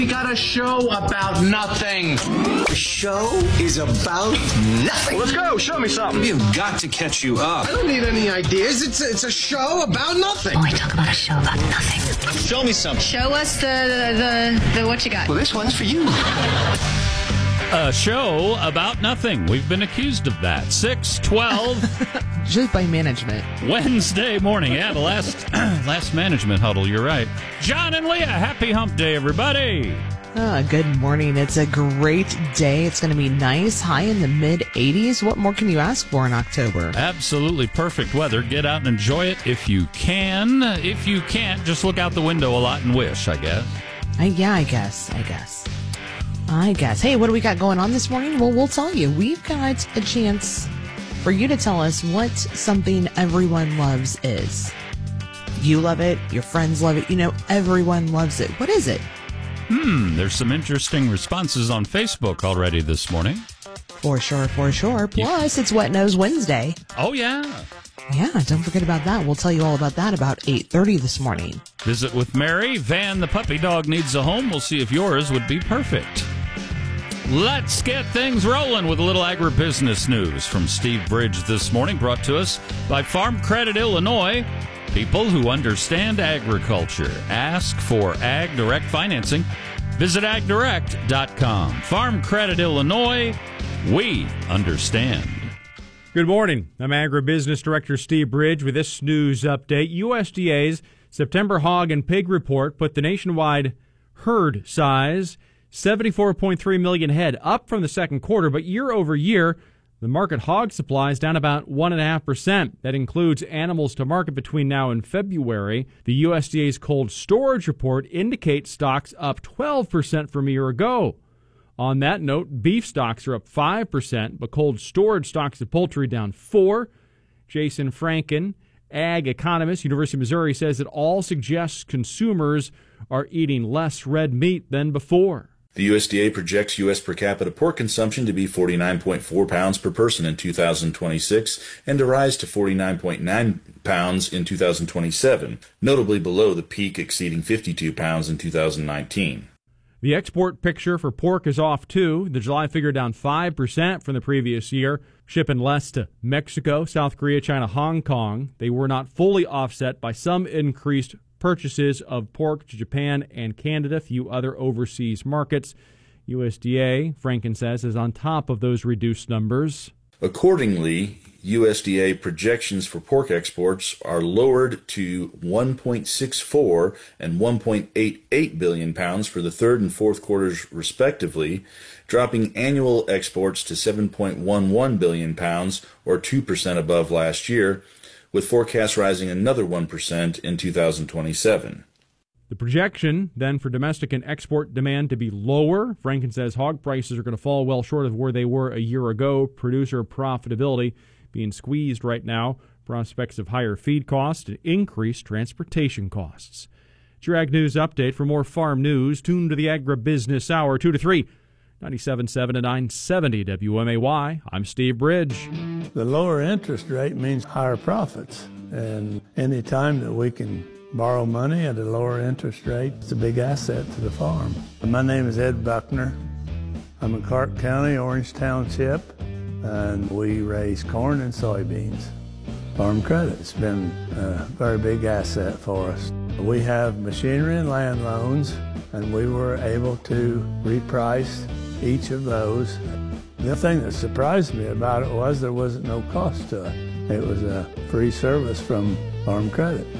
We got a show about nothing. The show is about nothing. Let's go. Show me something. We've got to catch you up. I don't need any ideas. It's a show about nothing. Oh, I talk about a show about nothing. Show me something. Show us the what you got. Well, this one's for you. A show about nothing. We've been accused of that. 6:12. Just by management. Wednesday morning. Yeah, the last management huddle. You're right. John and Leah, happy hump day, everybody. Good morning. It's a great day. It's going to be nice, high in the mid-80s. What more can you ask for in October? Absolutely perfect weather. Get out and enjoy it if you can. If you can't, just look out the window a lot and wish, I guess. Yeah, I guess. Hey, what do we got going on this morning? Well, we'll tell you. We've got a chance for you to tell us what something everyone loves is. You love it. Your friends love it. You know, everyone loves it. What is it? There's some interesting responses on Facebook already this morning. For sure. Plus, it's Wet Nose Wednesday. Oh, yeah. Yeah, don't forget about that. We'll tell you all about that about 8:30 this morning. Visit with Mary. Van the puppy dog needs a home. We'll see if yours would be perfect. Let's get things rolling with a little agribusiness news from Steve Bridge this morning, brought to us by Farm Credit Illinois. People who understand agriculture. Ask for Ag Direct financing. Visit agdirect.com. Farm Credit Illinois. We understand. Good morning. I'm Agribusiness Director Steve Bridge with this news update. USDA's September hog and pig report put the nationwide herd size 74.3 million head, up from the second quarter, but year over year, the market hog supply is down about 1.5%. That includes animals to market between now and February. The USDA's cold storage report indicates stocks up 12% from a year ago. On that note, beef stocks are up 5%, but cold storage stocks of poultry down 4%. Jason Franken, ag economist, University of Missouri, says it all suggests consumers are eating less red meat than before. The USDA projects U.S. per capita pork consumption to be 49.4 pounds per person in 2026 and to rise to 49.9 pounds in 2027, notably below the peak exceeding 52 pounds in 2019. The export picture for pork is off, too. The July figure down 5% from the previous year, shipping less to Mexico, South Korea, China, Hong Kong. They were not fully offset by some increased purchases of pork to Japan and Canada, a few other overseas markets. USDA, Franken says, is on top of those reduced numbers. Accordingly, USDA projections for pork exports are lowered to 1.64 and 1.88 billion pounds for the third and fourth quarters respectively, dropping annual exports to 7.11 billion pounds or 2% above last year, with forecasts rising another 1% in 2027. The projection, then, for domestic and export demand to be lower. Franken says hog prices are going to fall well short of where they were a year ago. Producer profitability being squeezed right now. Prospects of higher feed costs and increased transportation costs. It's your Ag News Update. For more farm news, tune to the Agribusiness Hour, 2 to 3. 97.7 and 970 WMAY. I'm Steve Bridge. The lower interest rate means higher profits. And any time that we can borrow money at a lower interest rate, it's a big asset to the farm. My name is Ed Buckner. I'm in Clark County, Orange Township, and we raise corn and soybeans. Farm Credit's been a very big asset for us. We have machinery and land loans, and we were able to reprice each of those. The thing that surprised me about it was there wasn't no cost to it. It was a free service from Farm Credit.